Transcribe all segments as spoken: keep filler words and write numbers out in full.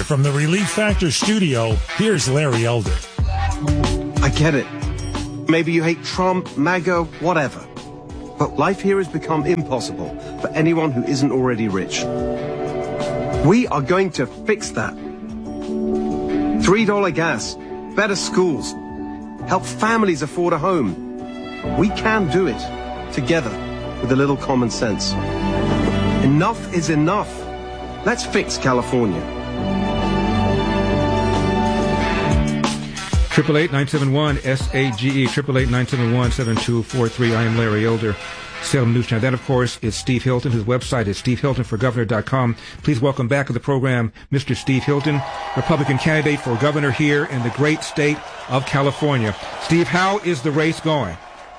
Live from the Relief Factor studio, here's Larry Elder. I get it. Maybe you hate Trump, MAGA, whatever. But life here has become impossible for anyone who isn't already rich. We are going to fix that. three dollar gas, better schools, help families afford a home. We can do it together with a little common sense. Enough is enough. Let's fix California. Triple eight nine seven one S A G E, triple eight nine seven one seven two four three. I am Larry Elder, Salem News Channel. That, of course, is Steve Hilton. His website is steve hilton for governor dot com. Please welcome back to the program Mister Steve Hilton, Republican candidate for governor here in the great state of California. Steve, how is the race going?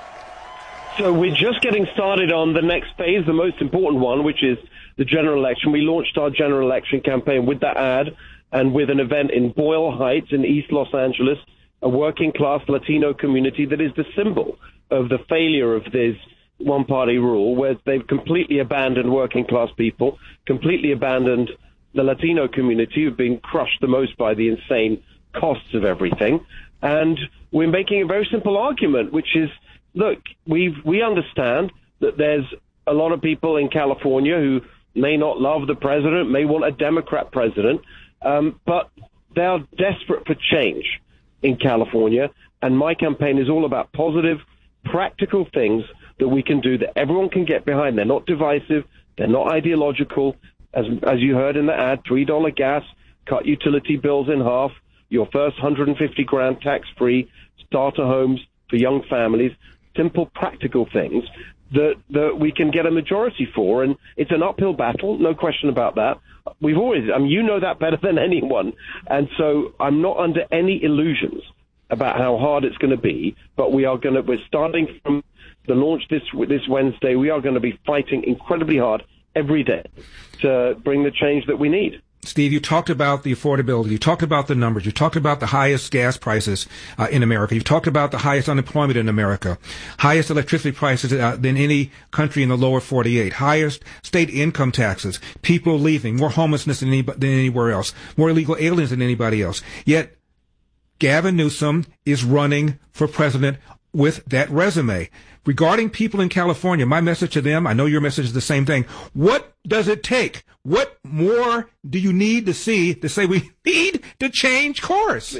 So we're just getting started on the next phase, the most important one, which is the general election. We launched our general election campaign with that ad and with an event in Boyle Heights in East Los Angeles, a working-class Latino community that is the symbol of the failure of this one-party rule, where they've completely abandoned working-class people, completely abandoned the Latino community, who've been crushed the most by the insane costs of everything. And we're making a very simple argument, which is, look, we we understand that there's a lot of people in California who may not love the president, may want a Democrat president, um, but they are desperate for change in California. And my campaign is all about positive, practical things that we can do that everyone can get behind. They're not divisive. They're not ideological. As, as you heard in the ad, three dollar gas, cut utility bills in half, your first one hundred fifty grand tax-free, starter homes for young families. Simple, practical things that, that we can get a majority for. And it's an uphill battle, no question about that. We've always, I mean, you know that better than anyone. And so I'm not under any illusions about how hard it's going to be, but we are going to, we're starting from the launch this, this Wednesday. We are going to be fighting incredibly hard every day to bring the change that we need. Steve, you talked about the affordability. You talked about the numbers. You talked about the highest gas prices uh, in America. You've talked about the highest unemployment in America, highest electricity prices uh, than any country in the lower forty-eight, highest state income taxes, people leaving, more homelessness than, any, than anywhere else, more illegal aliens than anybody else. Yet Gavin Newsom is running for president with that resume. Regarding people in California, my message to them, I know your message is the same thing. What does it take? What more do you need to see to say we need to change course?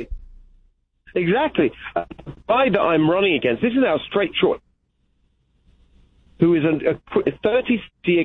Exactly. Uh, the guy that I'm running against, this is our straight short, who is a, a thirty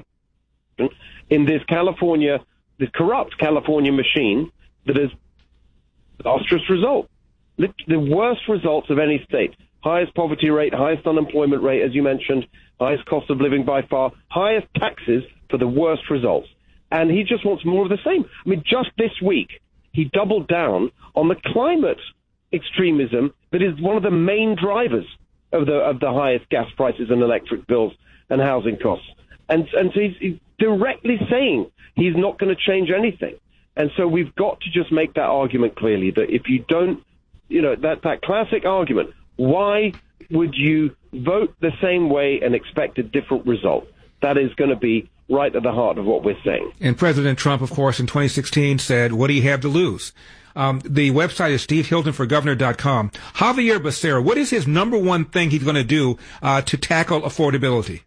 in this California, this corrupt California machine that has disastrous result. The worst results of any state. Highest poverty rate, highest unemployment rate, as you mentioned, highest cost of living by far, highest taxes for the worst results. And he just wants more of the same. I mean, just this week, he doubled down on the climate extremism that is one of the main drivers of the of the highest gas prices and electric bills and housing costs. And, and so he's, he's directly saying he's not going to change anything. And so we've got to just make that argument clearly, that if you don't, you know, that, that classic argument, why would you vote the same way and expect a different result? That is going to be right at the heart of what we're saying. And President Trump, of course, in twenty sixteen said, what do you have to lose? Um, the website is steve hilton for governor dot com. Javier Becerra, what is his number one thing he's going to do uh, to tackle affordability?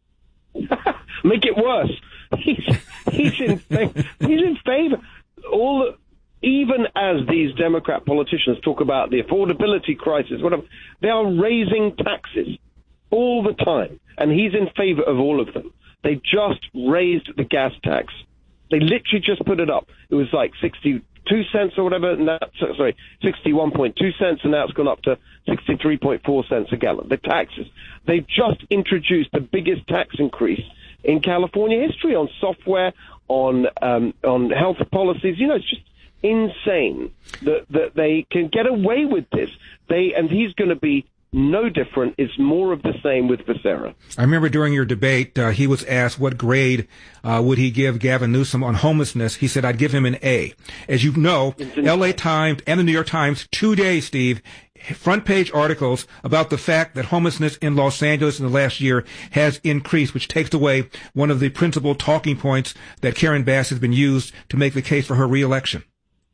Make it worse. He's, he's, in, he's in favor. All the, even as these Democrat politicians talk about the affordability crisis, whatever, they are raising taxes all the time, and he's in favor of all of them. They just raised the gas tax. They literally just put it up. It was like sixty-two cents or whatever, and that, sorry, sixty-one point two cents, and now it's gone up to sixty-three point four cents a gallon. The taxes. They've just introduced the biggest tax increase in California history on software, on um, on health policies. You know, it's just insane that that they can get away with this. They and he's going to be no different. It's more of the same with Becerra. I remember during your debate, uh, he was asked what grade uh, would he give Gavin Newsom on homelessness. He said, I'd give him an A. As you know, L A Times and the New York Times today, Steve, front page articles about the fact that homelessness in Los Angeles in the last year has increased, which takes away one of the principal talking points that Karen Bass has been used to make the case for her reelection.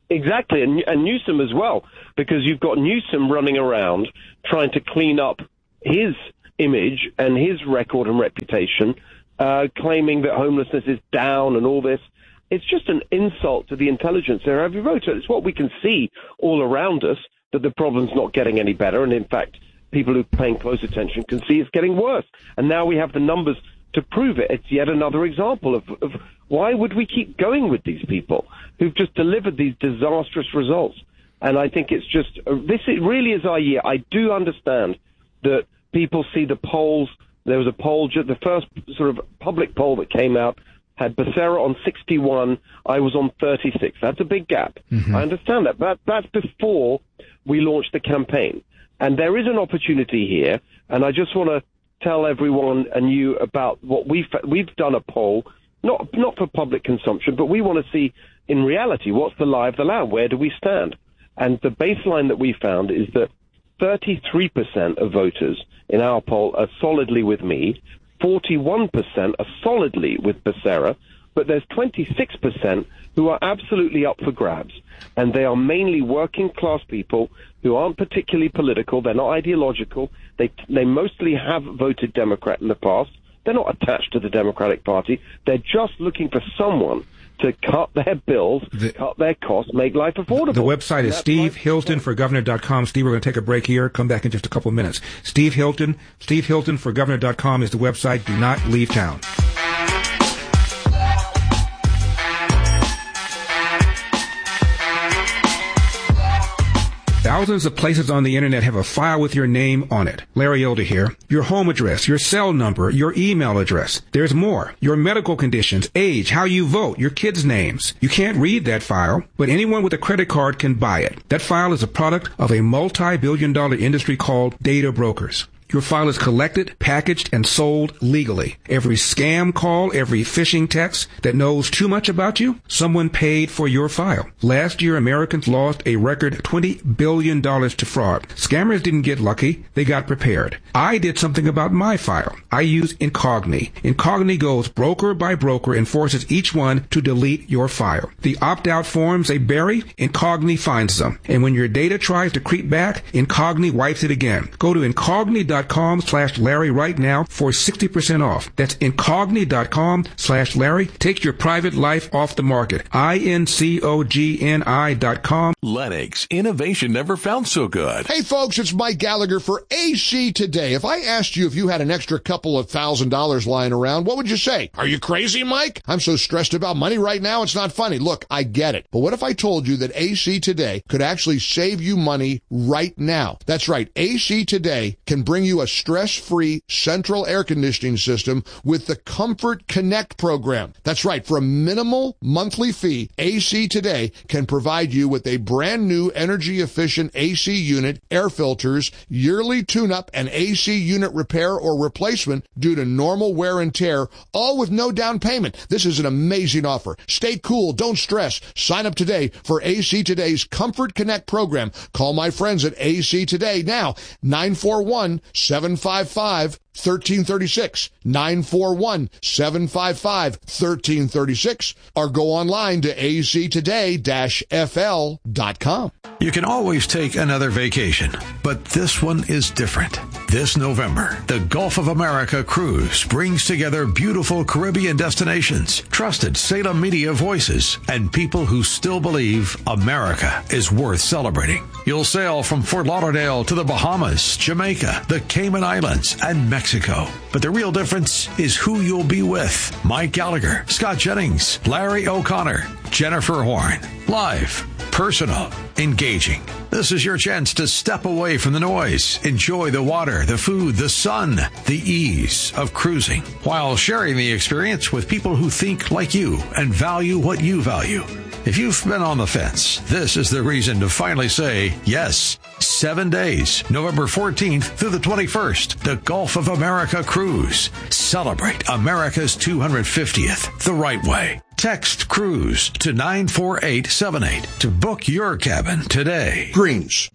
Exactly, and, and Newsom as well, because you've got Newsom running around trying to clean up his image and his record and reputation, uh, claiming that homelessness is down and all this. It's just an insult to the intelligence there of every voter. It's what we can see all around us, that the problem's not getting any better, and in fact, people who are paying close attention can see it's getting worse. And now we have the numbers to prove it. It's yet another example of, of why would we keep going with these people who've just delivered these disastrous results. And I think it's just, uh, this it really is our year. I do understand that people see the polls. There was a poll, the first sort of public poll that came out had Becerra on sixty-one. I was on thirty-six. That's a big gap. Mm-hmm. I understand that. But that's before we launched the campaign. And there is an opportunity here. And I just want to tell everyone and you about what we've, we've done a poll, not, not for public consumption, but we want to see in reality what's the lie of the land. Where do we stand? And the baseline that we found is that thirty-three percent of voters in our poll are solidly with me, forty-one percent are solidly with Becerra, but there's twenty-six percent who are absolutely up for grabs. And they are mainly working class people who aren't particularly political. They're not ideological. They, they mostly have voted Democrat in the past. They're not attached to the Democratic Party. They're just looking for someone to cut their bills, the, cut their costs, make life affordable. The website is steve hilton for governor dot com. Steve, we're going to take a break here. Come back in just a couple of minutes. Steve Hilton, steve hilton for governor dot com is the website. Do not leave town. Thousands of places on the internet have a file with your name on it. Larry Elder here. Your home address, your cell number, your email address. There's more. Your medical conditions, age, how you vote, your kids' names. You can't read that file, but anyone with a credit card can buy it. That file is a product of a multi-billion dollar industry called data brokers. Your file is collected, packaged, and sold legally. Every scam call, every phishing text that knows too much about you, someone paid for your file. Last year, Americans lost a record twenty billion dollars to fraud. Scammers didn't get lucky. They got prepared. I did something about my file. I use Incogni. Incogni goes broker by broker and forces each one to delete your file. The opt-out forms they bury, Incogni finds them. And when your data tries to creep back, Incogni wipes it again. Go to Incogni dot com slash Larry right now for sixty percent off. That's Incogni dot com slash Larry. Take your private life off the market. I N C O G N I dot com. Lennox. Innovation never felt so good. Hey folks, it's Mike Gallagher for A C Today. If I asked you if you had an extra couple of thousand dollars lying around, what would you say? Are you crazy, Mike? I'm so stressed about money right now, it's not funny. Look, I get it. But what if I told you that A C Today could actually save you money right now? That's right. A C Today can bring you a stress-free central air conditioning system with the Comfort Connect program. That's right. For a minimal monthly fee, A C Today can provide you with a brand new energy-efficient A C unit, air filters, yearly tune-up, and A C unit repair or replacement due to normal wear and tear, all with no down payment. This is an amazing offer. Stay cool. Don't stress. Sign up today for A C Today's Comfort Connect program. Call my friends at A C Today now. nine four one, seven five five, one three three six. nine four one, seven five five, one three three six. Or go online to A C today dash F L dot com. You can always take another vacation, but this one is different. This November, the Gulf of America Cruise brings together beautiful Caribbean destinations, trusted Salem media voices, and people who still believe America is worth celebrating. You'll sail from Fort Lauderdale to the Bahamas, Jamaica, the Cayman Islands, and Mexico. But the real difference is who you'll be with. Mike Gallagher, Scott Jennings, Larry O'Connor, Jennifer Horn. Live, personal, engaging. This is your chance to step away from the noise, enjoy the water, the food, the sun, the ease of cruising, while sharing the experience with people who think like you and value what you value. If you've been on the fence, this is the reason to finally say yes. Seven days, November fourteenth through the twenty-first, the Gulf of America Cruise. Celebrate America's two hundred fiftieth the right way. Text CRUISE to nine four eight seven eight to book your cabin today. Greens,